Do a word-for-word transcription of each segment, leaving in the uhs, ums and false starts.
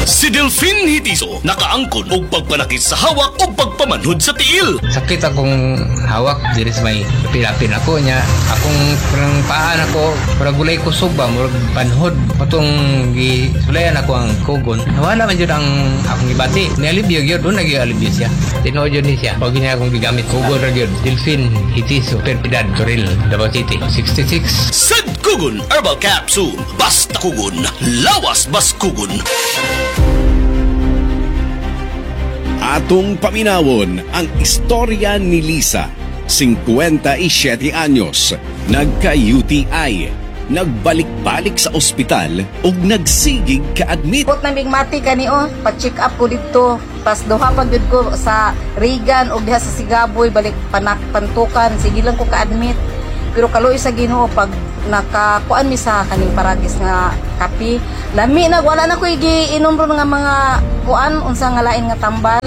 Si Delfin Hitiso nakaangkon og pagpanakit sa hawak o pagpamanhod sa tiil. Sakit akong hawak diri sa may pilapin ako niya. Akong parang paan ako, parang gulay ko suba, murag panhod. Patong gisulayan ako ang kugon. Nawala man yun ang akong ibati. Nialibyo yun, doon nag-ialibyo siya. Tinood yun siya. Pag niya akong gigamit kugon rin yun. Delfin Hitiso, Perpidad, Toril, Davao City, sixty-six. Sad Kugon Herbal Capsule. Basta kugon, lawas bas kugon. Atong paminawon ang istorya ni Lisa, fifty-seven anyos, nagka-U T I, nagbalik-balik sa ospital ug nagsigig ka-admit. Put na mati kani o, pa-check up ko dito. Pas duha pag yun ko sa Regan ug diha sa Sigaboy, balik panak pantukan, sige lang ko ka-admit. Pero kaloy sa Ginoo pag nakakuan mi sa kaning paragis nga kapi, lami na wala na ko giinom ron nga mga kuan unsa nga lain nga tambal.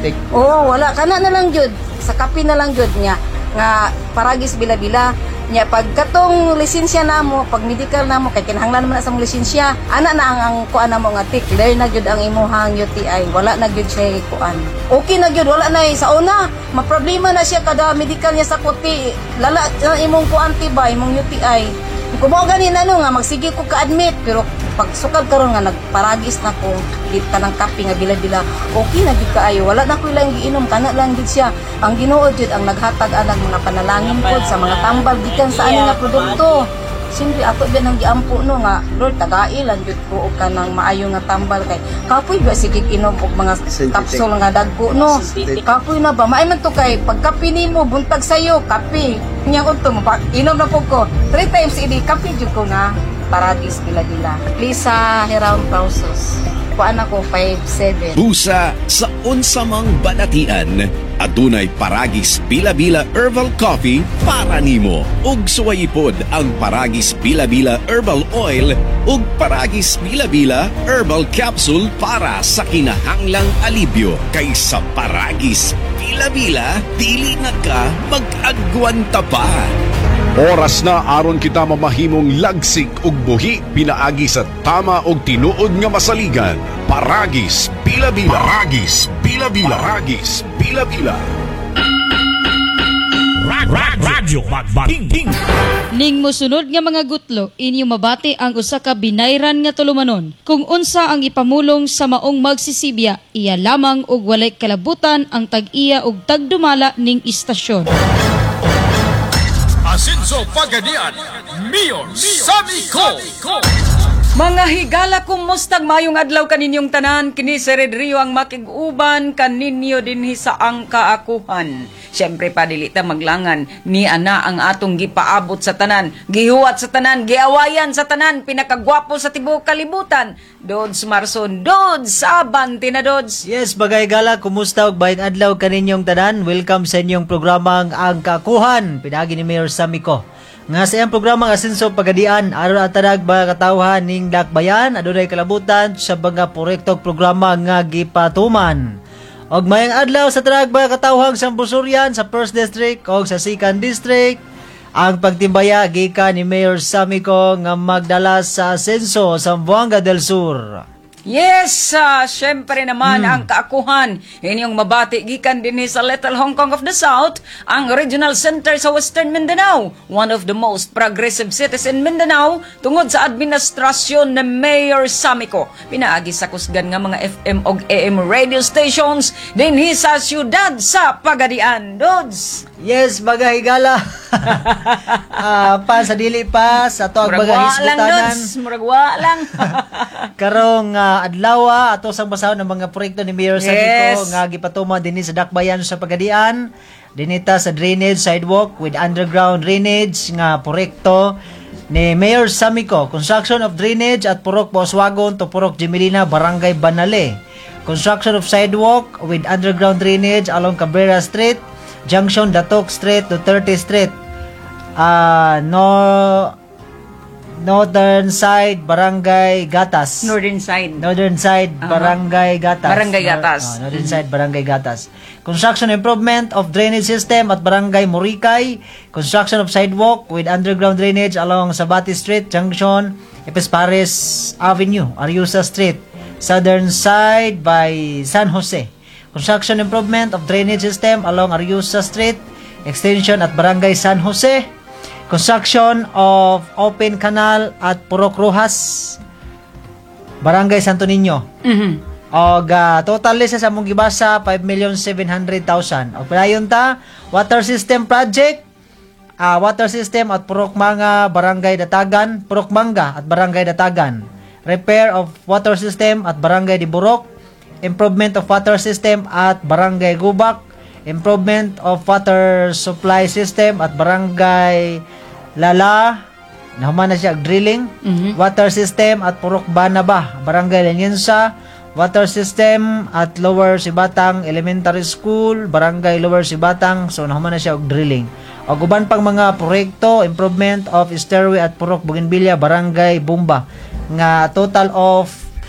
Oh, wala kana na lang jud sa kapi na lang jud niya nga paragis bila-bila nya pagkatong lisensya namo, pag medical namo kay kinahanglan man na sa mong lisensya, ana na ang, ang kuan namo nga tik, clear na jud ang imuhang U T I, wala na jud siya kuan. Okay na jud, wala na sa una, maproblema na siya kada medical niya sa kuti, lala na imong kuan tiba, imong U T I. Kung mo ganin ano nga magsige ko ka-admit, pero pag sukad karon nga nagparagis na ko dito ka ng kape nga bila-bila, okay na gid kaayo, wala na ko lang giinom, kana lang gid siya. Ang Ginoo jud ang naghatag anang mga panalangin pod sa mga tambal gikan sa ani nga produkto. Siyempre ato din ang giampo no nga Lord tagailan jud ko og kanang maayo nga tambal kay kapoy ba sige inom og mga kapsul nga dagko no. Kapoy na ba maay man to kay pagkape nimo buntag sayo kape. Nya unto mo inom na pug ko three times idi kape jud ko na paradis bila-bila. Lisa Heround Pausos. Kuan ako five seven. Busa sa unsamang banatian, adunay Paragis Bila-Bila Herbal Coffee para nimo. Ug suwayipod ang Paragis Bila-Bila Herbal Oil ug Paragis Bila-Bila Herbal Capsule para sa kinahanglang alibyo. Kaysa Paragis Bila-Bila, dili na ka mag-agwanta pa. Oras na aron kita mamahimong lagsik ug buhi pinaagi sa tama ug tinuod nga masaligan. Paragis Bila-Bila. Paragis Bila-Bila. Paragis Bila-Bila. Radyo Magbating. Ning mosunod nga mga gutlo, inyo mabati ang usa ka binayran nga tulumanon. Kung unsa ang ipamulong sa maong magsisibya, iya lamang og walay kalabutan ang tag-iya og tagdumala ning istasyon. Asenso Pagadian, Mayor Sammy Co. Mga higala, kumustag mayong adlaw kaninyong tanan, kini si Red Rio ang makig-uban kaninyo dinhi sa ang kaakuhan. Siyempre pa dilita maglangan ni ana ang atong gipaabot sa tanan, gihuwat sa tanan, giawayan sa tanan, pinakagwapo sa tibuok kalibutan. Dods Marson, Dods Abanti na Dods. Yes, bagay gala, kumusta og bayang adlaw kaninyong tanan? Welcome sa inyong programang Ang Kaakuhan, pinagi ni Mayor Sammy Co. Nga sa iyang programang Asenso Pagadian, aron atarag mga katawhan ning dakbayan, adunay kalabutan sa mga proyektong programa nga gipatuman. Og mayang adlaw sa tarag mga katawhang sa Busuryan, sa first District o sa second District, ang pagtimbaya gikan ni Mayor Sammy Co nga magdala sa Asenso sa Zamboanga del Sur. Yes, uh, syempre naman hmm. ang kaakuhan. Inyong mabati gikan dinhi sa Little Hong Kong of the South, ang regional center sa Western Mindanao, one of the most progressive cities in Mindanao, tungod sa administrasyon ni Mayor Sammy Co. Pinaagi sa kusgan nga mga F M og A M radio stations dinhi sa siyudad sa Pagadian. Dods. Yes, bagay gala. uh, pa sa dili pa sa to ang bagay hisbutanan. Muragwa lang. Karong uh, adlaw ato sang basahon ng mga proyekto ni Mayor Sammy Co yes. nga gipatuman dinhi sa dakbayan sa Pagadian. Dinita sa drainage sidewalk with underground drainage nga proyekto ni Mayor Sammy Co. Construction of drainage at Purok Boswagon to Purok Jimelina, Barangay Banale. Construction of sidewalk with underground drainage along Cabrera Street, Junction Datok Street to thirty Street. Uh, no Northern side, Barangay Gatas. Northern side. Northern side, uh-huh. Barangay Gatas. Barangay Gatas. Nor- oh, northern side, Barangay Gatas. Construction improvement of drainage system at Barangay Morikay. Construction of sidewalk with underground drainage along Sabati Street, Junction, Epes Pares Avenue, Ariusa Street. southern side by San Jose. Construction improvement of drainage system along Ariusa Street, extension at Barangay San Jose. Construction of open canal at Purok Rojas, Barangay Santo Niño. Mhm. Og uh, total list sa mong gibasa five million seven hundred thousand. Og padayon ta water system project, uh, water system at Purok Manga, Barangay Datagan, Purok Manga at Barangay Datagan. Repair of water system at Barangay Diburok. Improvement of water system at Barangay Gubak. Improvement of water supply system at Barangay Lala. Nahuman na siya drilling. Mhm. Water system at Purok Banaba, Barangay Laniensa. Water system at Lower Sibatang Elementary School, Barangay Lower Sibatang. So nahuman na siya og drilling. O uban pang mga proyekto, improvement of stairway at Purok Bougainvillea, Barangay Bumba, nga total of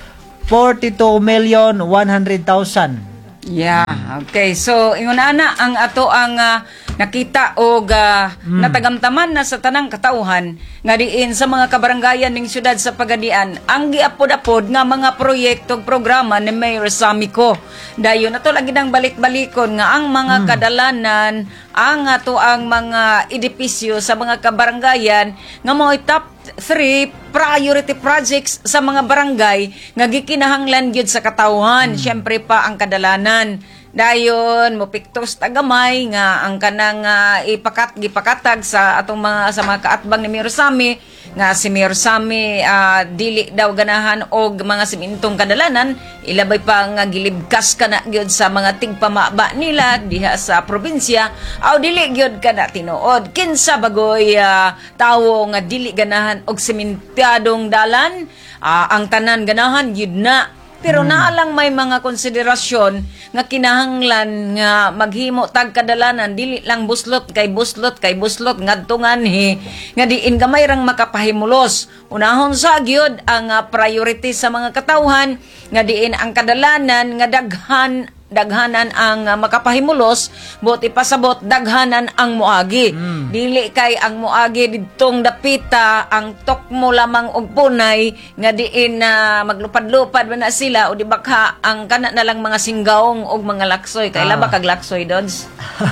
forty-two million one hundred thousand. Yeah, okay. So, ingon ana ang ato ang ah, nakita og uh, natagamtaman na sa tanang katauhan nga diin sa mga kabaranggayan ning syudad sa Pagadian ang giapod-apod nga mga proyekto programa ni Mayor Samico. Dayon ato lagi nang balik-balikon nga ang mga kadalanan ang ato ang mga edipisyo sa mga kabaranggayan nga mo'y top three priority projects sa mga barangay nga gikinahanglan gyud sa katawhan. Syempre pa ang kadalanan. Dayon mo piktos tagamay nga ang kanang uh, ipakat gipakatag sa atong mga sa mga kaatbang ni Mayor Sami nga si Mayor Sami uh, dili daw ganahan og mga simintong kadalanan, ilabay pa nga gilibkas kana gyud sa mga tigpamaba nila diha sa probinsya aw dili gyud kana tinuod kinsa bagoy uh, tawo nga dili ganahan og sementadong dalan, uh, ang tanan ganahan gyud na. Pero hmm. naalang may mga konsiderasyon nga kinahanglan nga maghimo tag kadalanan dili lang buslot kay buslot kay buslot ngadto nganhi nga diin gamay rang makapahimulos. Unahon sa gyud ang uh, priority sa mga katawhan nga diin ang kadalanan nga daghan daghanan ang uh, makapahimulos buti pasabot daghanan ang muagi. Mm. Dili kay ang muagi didtong dapita ang tokmo lamang og punay nga diin na uh, maglupad-lupad man na sila o di baka ang kana na lang mga singgaong og mga laksoy kay ah. Kag laksoy dods.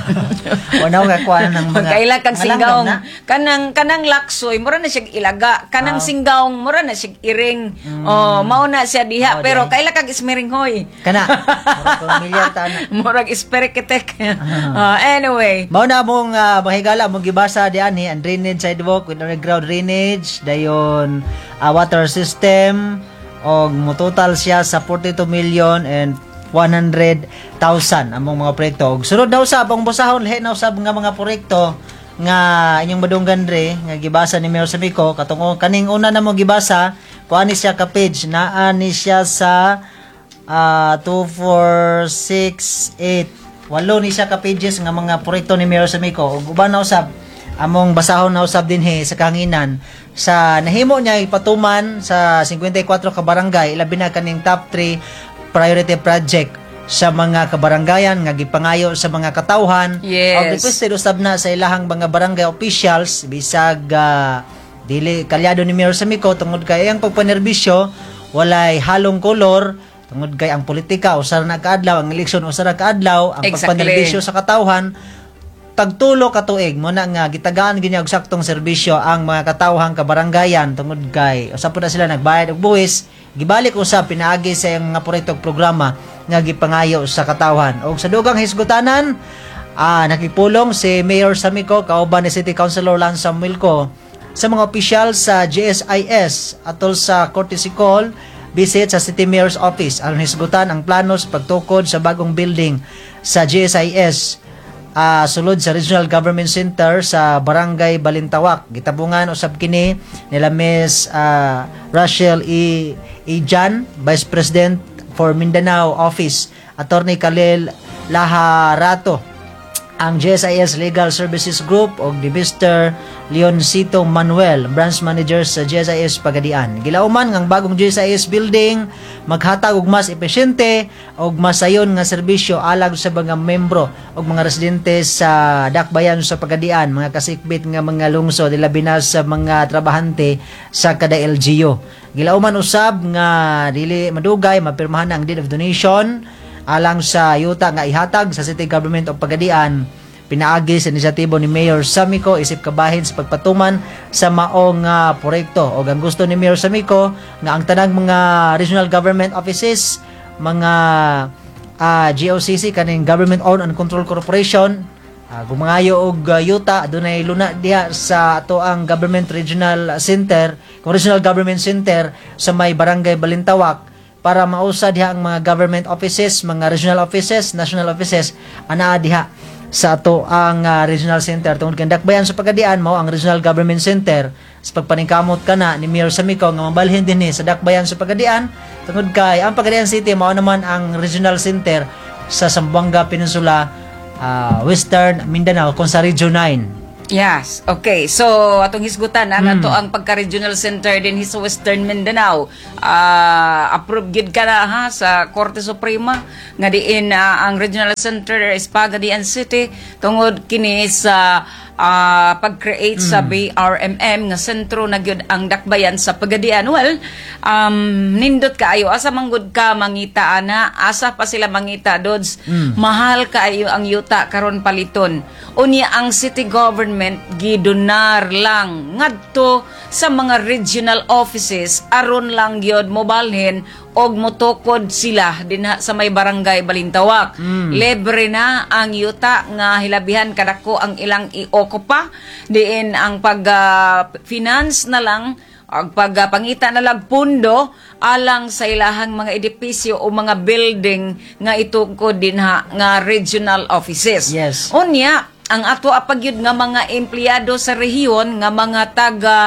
Unaw ka kuan ng mga kaila kag singgaong kanang kanang laksoy mura na siya ilaga kanang ah. singgaong mura na siya iring. Mm. Oh mao na siya diha oh, pero kaila kag ismiring hoy. Kana murag esperiketek. uh, anyway mao na mong uh, mahigala mong gibasa diyan ni ang drainage sidewalk with underground drainage dayon uh, water system og mo total siya sa forty-two million and one hundred thousand among mga proyekto. Og sunod daw sa abang busahon lahi na usab nga mga proyekto nga inyong madunggan dre nga gibasa ni Mayor Samico katong kaning una na mo gibasa kuani siya ka page naa ni siya sa Uh, two, four, six, eight walo ni siya ka pages nga mga proyekto ni Mayor Samico. Ug uban na usab among basahon na usab dinhi sa kahanginan sa nahimo niya ipatuman sa fifty-four ka barangay labi na kaning top three priority project sa mga kabaranggayan nga gipangayo sa mga katawhan. Yes. Og requested usab na sa ilahang mga barangay officials bisag uh, dili kalyado ni Mayor Samico tungod kay ang pagpanerbisyo walay halong kolor tungod kay ang politika usara na kaadlaw, ang eleksyon usara kaadlaw, ang exactly. Pagpanerbisyo sa katawhan tagtulo ka tuig mo na nga gitagaan ginya og saktong serbisyo ang mga katawhang kabaranggayan tungod kay usab na sila nagbayad og buwis gibalik usab pinaagi sa mga proyektong programa nga gipangayo sa katawhan. Og sa dugang hisgutanan ah, nakipulong si Mayor Samico kauban ni City Councilor Lance Samuelco sa mga opisyal sa G S I S atol sa courtesy call visit sa City Mayor's Office aron hisgutan ang planos pagtukod sa bagong building sa G S I S uh, sulod sa Regional Government Center sa Barangay Balintawak. Gitabungan usab kini nila Miss uh, Rachel E. Ijan, Vice President for Mindanao Office, Attorney Khalil Laharato, ang G S I S Legal Services Group o ni Mister Leoncito Manuel, Branch Manager sa G S I S Pagadian. Gilauman ng bagong G S I S building maghatag og mas epesyente og masayon nga serbisyo alag sa mga membro og mga residente sa dakbayan sa Pagadian, mga kasikbit nga mga lungsod labi na sa mga trabahante sa kada L G U. Gilauman usab nga dili madugay mapirmahan ang deed of donation alang sa yuta nga ihatag sa City Government of Pagadian. Pinaagi sa inisyatibo ni Mayor Samico isip kabahin sa pagpatuman sa maong uh, proyekto. O ang gusto ni Mayor Samico nga ang tanang mga regional government offices, mga uh, G O C C kaning Government Owned and Controlled Corporation, uh, gumangayo og uh, yuta adunay luna diha sa ato ang Government Regional Center, Regional Government Center sa may Barangay Balintawak para mausa diha ang mga government offices, mga regional offices, national offices ana diha sa ato ang uh, regional center. Tungod kay dakbayan sa Pagadian mao ang Regional Government Center sa pagpaningkamot kana ni Mayor Samico nga mabalhin dinhi sa dakbayan sa Pagadian. Tungod kay ang Pagadian City mao naman ang regional center sa Zamboanga Peninsula, uh, Western Mindanao kung sa Region nine. Yes, okay. So, atong hisgutan, ang Hmm. ato ang pagka-regional center din sa Western Mindanao. Uh, approved gid ka na ha sa Korte Suprema nga diin uh, ang regional center is Pagadian City tungod kini sa uh, pag-create sa B R M M nga sentro na gyud ang dakbayan sa Pagadian. Well, um, nindot kaayo asa manggod ka mangita ana, asa pa sila mangita dods. Mahal kaayo ang yuta karon paliton. Unya ang city government gidonar lang ngadto sa mga regional offices aron lang gyud mobalhin og motukod sila dinha sa may barangay Balintawak. Libre na ang yuta nga hilabihan kadako ang ilang i-okupa diin ang pag uh, finance na lang ang pagpangita na lang pundo alang sa ilahang mga edipisyo o mga building nga itungkod dinha nga regional offices. Yes. Unya ang ato apagyud nga mga empleyado sa rehiyon nga mga taga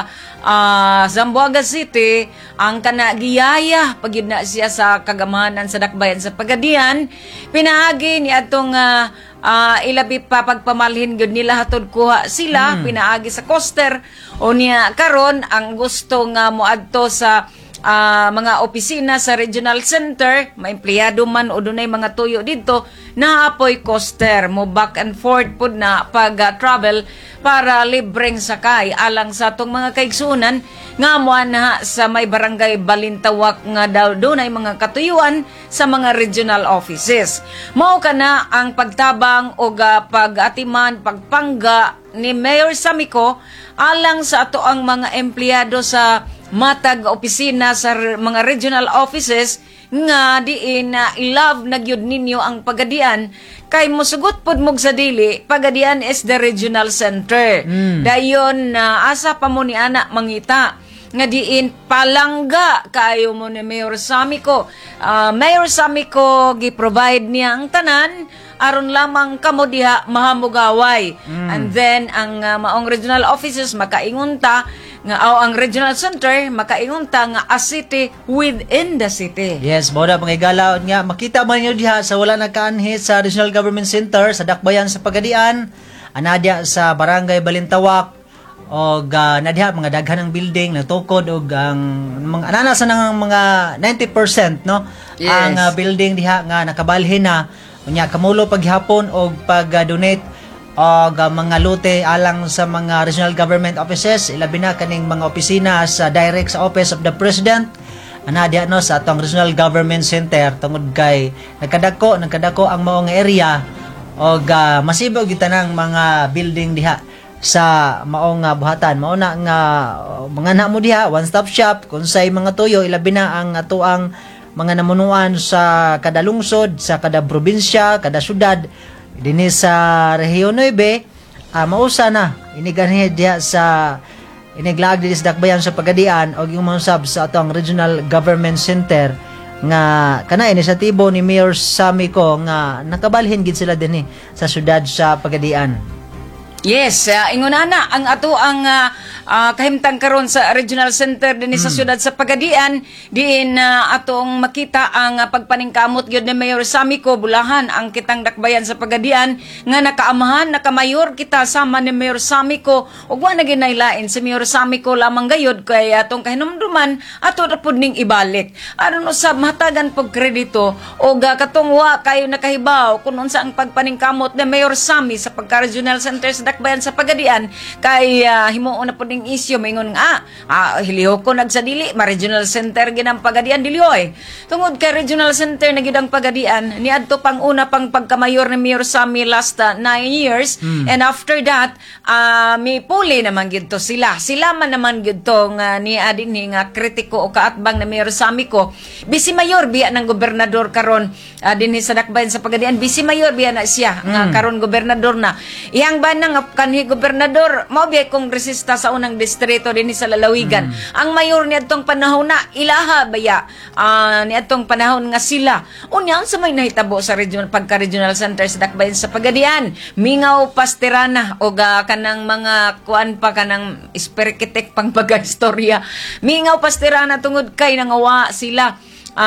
uh, Zamboanga City ang kanagiyaya pagyud na siya sa kagamanan sa dakbayan sa Pagadian pinaagi ni atong uh, uh, ilabi pa pagpamalhin gyud nila hatod kuha sila pinaagi sa coaster unya karon ang gusto nga moadto sa Uh, mga opisina sa regional center, may empleyado man o dunay mga tuyo dito, naapoy coaster mo back and forth pud na pag-travel uh, para libreng sakay alang sa atong mga kaigsunan nga mo na sa may barangay Balintawak nga daw dunay mga katuyuan sa mga regional offices. Mao kana ang pagtabang o uh, pag-atiman, pagpangga ni Mayor Samico alang sa ato ang mga empleyado sa matag opisina sa r- mga regional offices nga diin na uh, i-love na gyud ninyo ang Pagadian kay mosugot pud mog sa dili Pagadian is the regional center. Mm. Dayon na uh, asa pa mo ni ana mangita nga diin palangga kayo mo ni Mayor Samico. Uh, Mayor Samico gi-provide niya ang tanan aron lamang kamo diha mahamugaway. Mm. And then ang uh, maong regional offices makaingunta nga aw ang regional center makaingunta nga a city within the city. Yes, mao na pangigalaon nga makita man niyo diha sa wala nakaanhi sa Regional Government Center sa dakbayan sa Pagadian, anadya sa Barangay Balintawak og uh, nadya mga daghan ng building natukod og ang mga anana sa nang mga ninety percent no. Yes. Ang uh, building diha nga nakabalhin na unya kamulo paghapon og pag-donate og uh, mga lote alang sa mga regional government offices ilabi na kaning mga opisina sa direct sa Office of the President ana diha no sa atong Regional Government Center tungod kay nagkadako nagkadako ang maong area og uh, masibog gyud tanang mga building diha sa maong uh, buhatan mao na nga uh, mga na mo diha one stop shop kung say mga tuyo ilabi na ang ato ang mga namunuan sa kada lungsod sa kada probinsya kada syudad dinhi sa Rehiyon nine uh, mausa na iniganhi diha sa iniglaag dinhi sa dakbayan sa Pagadian og yung mausab sa atong Regional Government Center nga kana inisyatibo ni Mayor Samico nga nakabalhin gid sila dinhi sa syudad sa Pagadian. Yes, uh, ingunana ang ato ang uh, uh, kahimtang karon sa regional center din sa syudad sa Pagadian diin uh, atong makita ang uh, pagpaningkamot gyud ni Mayor Samico bulahan ang kitang dakbayan sa Pagadian nga nakaamahan nakamayor kita sama ni Mayor Samico ug wa na ginaylain si Mayor Samico lamang gayud kay atong kahinumduman ato ra pud ning ibalik aron usab mahatagan pog kredito ug uh, katong wa kayo nakahibaw kun unsa ang pagpaningkamot ni Mayor Sami sa pagka regional center sa dakbayan sa Pagadian kay uh, himuon na pud ning ning isyu maingon nga ah, hiliho ko nagsadili ma regional center ginang pagadian dilioy. Tungod kay regional center na gid ang pagadian niadto pang una pang pagkamayor ni Mayor Sammy last uh, nine years mm. and after that uh, may puli naman gid to sila. Sila man naman gid to nga ni adin nga kritiko o kaatbang na Mayor Sammy ko. Bisi mayor biya ng gobernador karon uh, dinhi sa dakbayan sa pagadian bisi mayor biya na siya mm. nga karon gobernador na. Iyang banang kanhi gobernador mao biya kongresista sa unang distrito dinhi sa Lalawigan. Mm. Ang mayor niadtong panahon na ilaha baya uh, niadtong panahon nga sila unya sa may nahitabo sa regional pagka regional center sa dakbayan sa pagadian mingaw pasterana o uh, kanang mga kuan pa kanang esperkitek pang pag-istorya mingaw pasterana tungod kay nangawa sila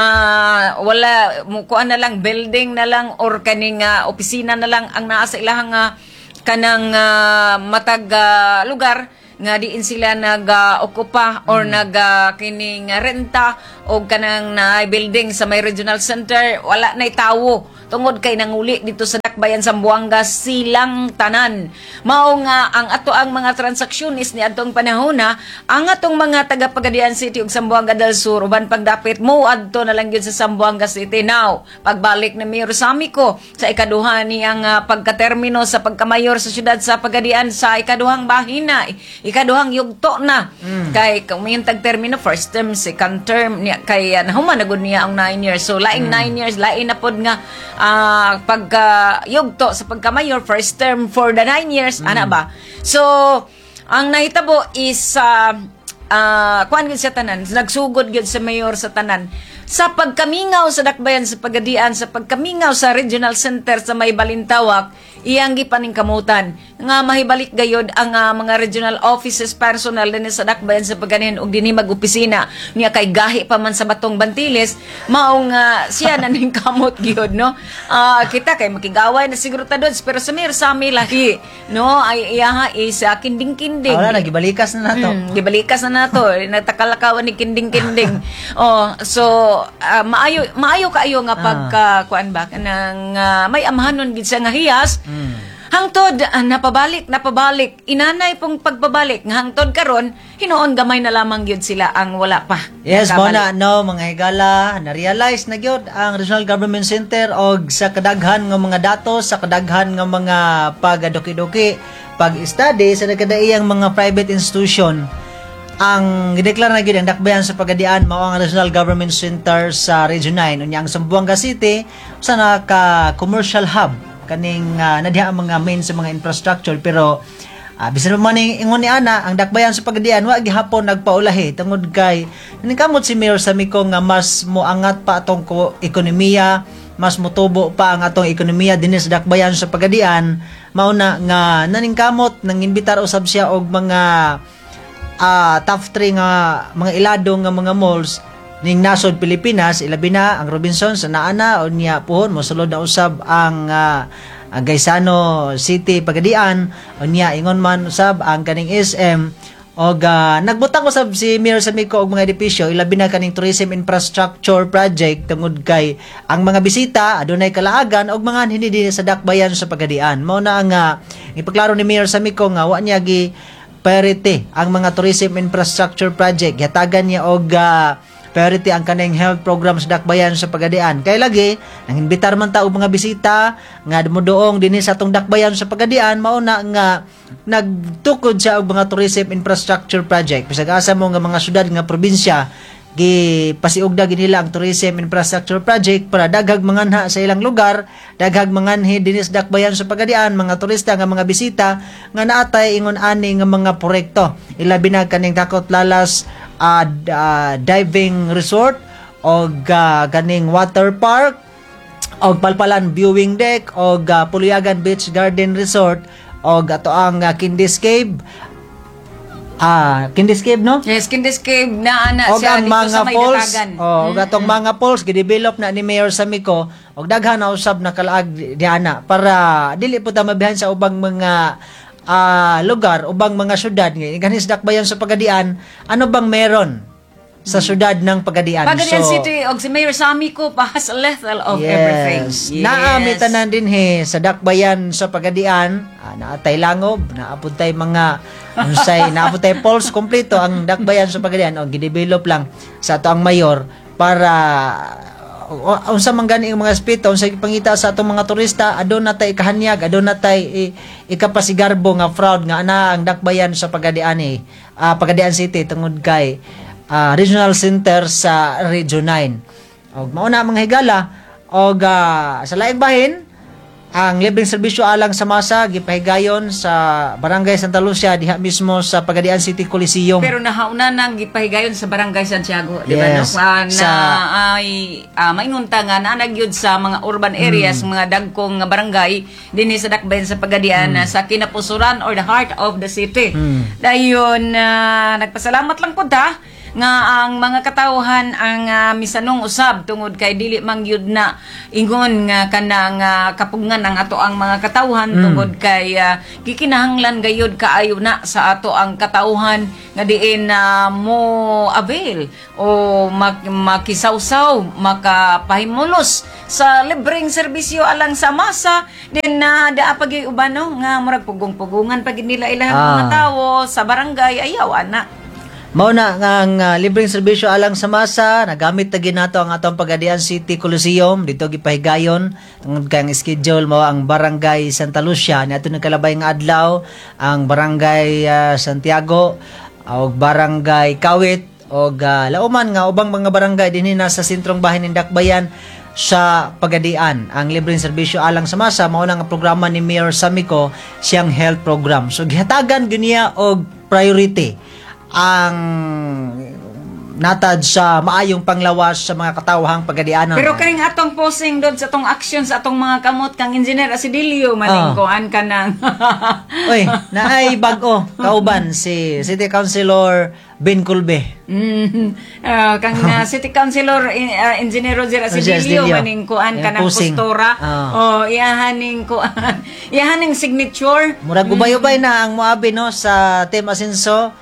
Uh, wala mukuan na lang building na lang or kaning uh, opisina na lang ang naa sa ilahang uh, kanang uh, matag uh, lugar nga diin sila nag-okupa uh, or mm. nag uh, kining uh, renta o kanang na uh, building sa may regional center wala nay tawo tungod kay nanguli dito sa dakbayan sa Zamboanga silang tanan. Mao nga ang ato ang mga transaksyunis ni atong panahon na ang atong mga taga Pagadian City ug Zamboanga del Sur uban pagdapit mo adto na lang gyud sa Zamboanga City now. Pagbalik ni Mayor Sammy ko sa ikaduha niyang uh, pagkatermino sa pagkamayor sa syudad sa Pagadian sa ikaduhang bahina, ikaduhang yugto na. Mm. Kay kumayon tag termino first term, second term niya kay uh, nahuman na gud niya ang nine years. So laing mm. nine years lain na pod nga uh, pagka yugto sa pagkamayor first term for the nine years mm. ana ba so ang nahitabo is uh, uh, kuan gyud sa tanan nagsugod gyud sa mayor sa tanan sa pagkamingaw sa dakbayan sa Pagadian sa pagkamingaw sa regional center sa may Balintawak iyang gipaning kamutan nga mahibalik gayod ang uh, mga regional offices personnel din sa dakbayan sa Pagadian ug dinhi mag-opisina niya kay gahi pa man sa Batong Bantiles maong uh, siya naning kamot gyud no uh, kita kay makigaway na siguro ta doon pero sa Mayor Sammy lahi no ay iyaha is uh, kinding-kinding wala na gibalikas na nato hmm, gibalikas na nato natakalakawan ni kinding-kinding oh so uh, maayo maayo kaayo nga pagka ah. kuan ba kanang uh, may amahanon gid sa nga hiyas mm. hangtod uh, napabalik napabalik inanay pong pagbabalik nga hangtod karon hinuon gamay na lamang gyud sila ang wala pa yes mo na no mga higala na realize na gyud ang Regional Government Center og sa kadaghan nga mga datos sa kadaghan nga mga pagadoki-doki pag-study sa nagkadaiyang mga private institution ang gideklara na gyud ang dakbayan sa Pagadian mao ang Regional Government Center sa Region nine unya ang Zamboanga City usa na ka commercial hub kaning uh, nadiha ang mga main sa mga infrastructure pero uh, bisan man ning ingon ni ana ang dakbayan sa Pagadian wa gihapon nagpaulahi tungod kay nikamot si Mayor Sammy ko nga mas moangat pa atong ko ekonomiya mas motubo pa ang atong ekonomiya dinhi sa dakbayan sa Pagadian mao na nga naningkamot nang imbitar usab siya og mga Uh, top three nga mga iladong nga mga malls ning nasod Pilipinas ilabi na ang Robinsons sa naana o niya puhon mosulod na usab ang uh, ang Gaisano City Pagadian o niya ingon man usab ang kaning S M og uh, nagbutang usab si Mayor Sammy ko og mga edipisyo ilabi na kaning tourism infrastructure project tungod kay ang mga bisita adunay kalaagan og mga hindi dinhi sa dakbayan sa Pagadian mao na nga uh, ipaklaro ni Mayor Sammy ko nga wa niya gi priority ang mga tourism infrastructure project hatagan niya og uh, priority ang kanang health program sa dakbayan sa Pagadian kay lagi nang imbitar man ta og mga bisita nga dumudoong dinhi sa atong dakbayan sa Pagadian mao na nga nagtukod siya og mga tourism infrastructure project bisag asa mo nga mga syudad nga probinsya gi pasiugda gid nila ang tourism infrastructure project para daghag manganha sa ilang lugar daghag manganhi dinhi sa dakbayan sa Pagadian mga turista nga mga bisita nga naatay ingon ani nga mga proyekto ilabi na kaning Takot Lalas uh, uh, diving resort og uh, kaning water park og Palpalan viewing deck og uh, Puliagan Beach Garden Resort og ato ang uh, Kindis Cave. Ah, Kindis Cave, no? Yes, Kindis Cave na ana og siya ang dito mga sa may falls, datagan. oh, og atong mga falls gidevelop na ni Mayor Sammy ko og daghan na usab na kalaag diana para dili po ta mabihan sa ubang mga uh, lugar, ubang mga syudad nga ganis dakbayan sa Pagadian, ano bang meron sa syudad ng Pagadian. Pagadian So, City og si Mayor Sammy ko has a little of yes. everything. Naami tanan din he sa dakbayan sa Pagadian, ah, naatay langob, naapod tay mga unsay naapod tay polls kompleto ang dakbayan sa Pagadian o gidevelop lang sa ato ang mayor para uh, unsa man gani ang mga aspeto unsa gipangita sa atong mga turista adon natay kahanyag adon natay i- ikapasigarbo nga fraud nga ana ang dakbayan sa Pagadian eh, ah, Pagadian City tungod kay ah, regional center sa Region nine. Og mao na mga higala og ah, sa laing bahin ang libreng serbisyo alang sa masa gipahigayon sa Barangay Santa Lucia diha mismo sa Pagadian City Coliseum. Pero nahauna nang gipahigayon sa Barangay Santiago, di ba Yes. no? Ah, na Sa- ay uh, maingunta nga na nagyud sa mga urban areas, mga dagkong nga barangay dinhi sa dakbayan sa Pagadian na sa kinapusuran or the heart of the city. Dayon uh, nagpasalamat lang pud ta nga ang mga katawhan ang uh, misanong usab tungod kay dili man gyud na ingon nga kanang uh, kapugngan ang ato ang mga katawhan tungod kay uh, gikinahanglan gayud kaayo na sa ato ang katawhan nga diin na uh, mo avail o mak- makisawsaw makapahimulos sa libreng serbisyo alang sa masa din na uh, daa pag uban no nga murag pugong-pugungan pag nila ilahang Ah. mga tawo sa barangay ayaw ana. Mao na nga ang ah, libreng serbisyo alang sa masa, nagamit na ginato ang atong Pagadian City Coliseum dito gipahigayon tungod kay ang schedule mao ang Barangay Santa Lucia niadto nagkalabay nga adlaw ang Barangay ah, Santiago og Barangay Kawit og ah, lauman nga ubang mga barangay dinhi na sa sentrong bahin ng Dakbayan sa Pagadian. Ang libreng serbisyo alang sa masa mao na nga programa ni Mayor Samico siyang health program. So gihatagan gyud niya og priority ang natad sa maayong panglawas sa mga katawhang Pagadianon. Pero kaning atong posing doon sa atong action sa atong mga kamot kang Engineer Asidilio maning Ah. kuan ka nang Oy, naay bag-o kauban si City Councilor Ben Culbe. Mm, ah, kang ah, City Councilor in, ah, Engineer Roger Roger Asidilio Asidilio. maning kuan ka Yung nang posing. postura. Ah. Oh, iyahaning kuan. Iyahaning signature. Murag ubay-ubay na ang moabi no sa Team Asenso.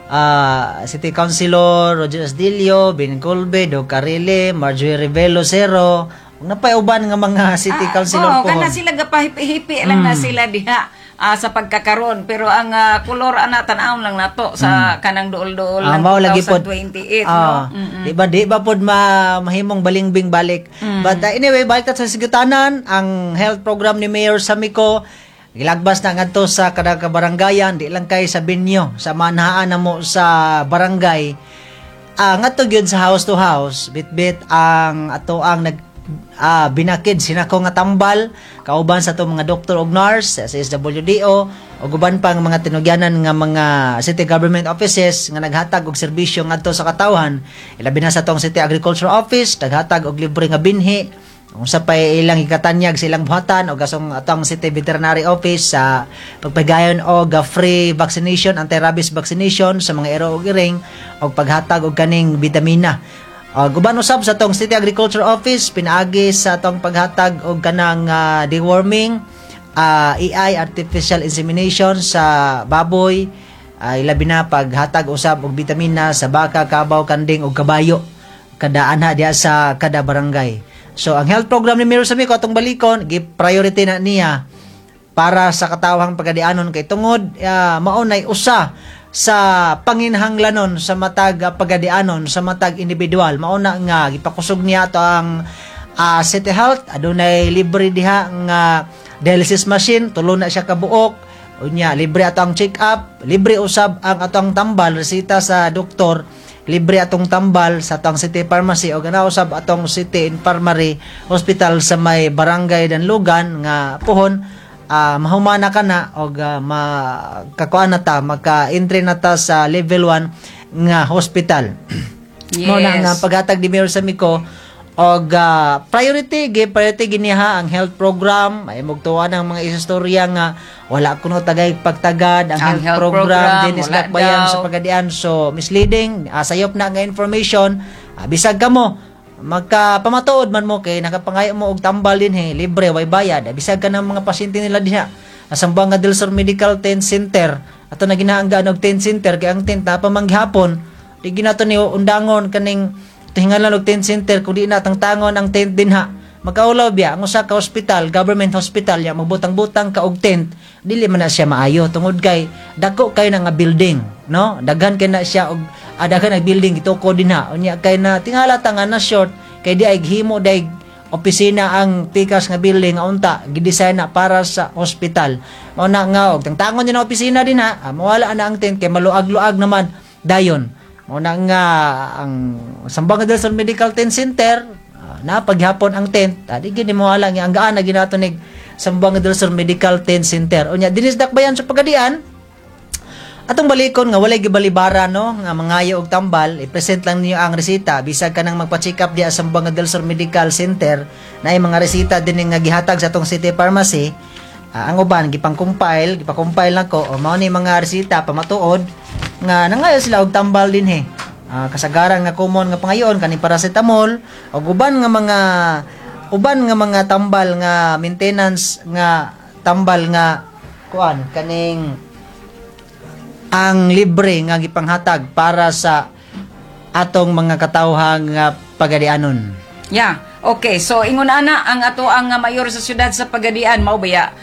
Ah, City Councilor Roger Asdilio, Ben Colbe, Doc Carile, Marjorie Revelo Cero, ug napay uban nga mga City Ah, Councilor oo, po. kana sila gapahipi-hipi lang na sila diha ah, sa pagkakaron pero ang ah, kolor ana tan-aw lang nato sa kanang duol-duol Ah, ng mao lagi pod. twenty twenty-eight Ah, no. Mm-mm. di ba di ba pod ma mahimong balingbing balik. But uh, anyway, balik ta sa sigutanan ang health program ni Mayor Samico gilagbas na ngadto sa kada ka barangayan di lang kay sa Binyo sa manhaan na mo sa barangay. Ah, ngadto gyud sa house to house bitbit ang ato ang nag ah, binakid sinako nga tambal kauban sa to mga doktor ug nurse sa S W D O ug uban pang mga tinugyanan nga mga city government offices nga naghatag og serbisyo ngadto sa katawhan ilabi na sa tong city agriculture office naghatag og libre nga binhi unsa pa ilang ikatanyag silang buhatan o gasong atong city veterinary office sa pagpagayon og uh, free vaccination anti-rabies vaccination sa mga ero ug iring og paghatag og kaning bitamina. Uh, guban usab sa tong City Agriculture Office pinaagi sa tong paghatag og kanang uh, deworming, uh, A I artificial insemination sa baboy, uh, ilabi na paghatag usab og bitamina sa baka, kabaw, kanding ug kabayo kada ana diha sa kada barangay. So ang health program ni Mayor Samico atong balikon gi-priority na niya para sa katawhang Pagadianon kay tungod uh, maunay usa sa panginhanglanon sa matag uh, Pagadianon sa matag individual mauna nga gipakusog niya to ang uh, City Health adunay libre diha nga dialysis machine tulo na siya kabuok unya libre ato ang check up libre usab ang atong tambal resita sa doktor libre atong tambal sa atong city pharmacy o ganaw usab atong city infirmary hospital sa may barangay Danlugan nga puhon uh, mahumana ka na o uh, makakuan na ta maka-entry na ta sa level one nga hospital. Yes. Mo na nga paghatag ni Mayor Samico og uh, priority gi priority giniha ang health program ay mugtuan ang mga istorya nga wala kuno tagay pagtagad ang, Ang health, health program, program, dinis wala Dakbayan daw. sa Pagadian so misleading uh, sayop na nga information uh, bisag kamo magkapamatuod man mo kay nakapangayo mo og tambal din he libre way bayad uh, bisag ka ng mga pasyente nila diha asang Buanga del Sur Medical Tent Center ato na ginaanggaan og tent center kay ang tent na pamanghapon di ginato ni undangon kaning tingalan og tent center kung di na tangtangon ang tent din ha. Magkaulaw biya ang usa ka hospital, government hospital ya magbutang-butang ka og tent, dili man na siya maayo tungod kay dako kay na nga building, no? Daghan kay na siya og ah, daghan ang building gituko din ha. Unya kay na tingala ta nga na short kay di ay himo daig opisina ang pikas nga building nga unta gidesign na para sa hospital. Mao na nga og tangtangon din ang opisina din ha. Ah, mawala na ang tent kay maluag-luag naman dayon. Mao na nga ang Sambuanga del Sur Medical Tent Center na paghapon ang tent, adi gini mo lang ang gaan na ginatunig Sambuanga del Sur Medical Tent Center. Unya dinis dakbayan sa pagadian. Atong balikon nga walay gibalibara no nga mangayo og tambal, i-present lang niyo ang resita bisag kanang magpa-check up di sa Sambuanga del Sur Medical Center na mga resita din nga gihatag sa atong City Pharmacy. Uh, ang uban gipang-compile, gipa-compile nako o mao ni mga resita pamatuod nga nangayo sila og tambal din he. Uh, kasagaran nga common nga pangayon kani paracetamol o uban nga mga uban nga mga tambal nga maintenance nga tambal nga kuan kaning ang libre nga gipanghatag para sa atong mga katawhang nga pagadianon. Yeah. Okay, so ingon ana ang ato ang mayor sa syudad sa Pagadian mao baya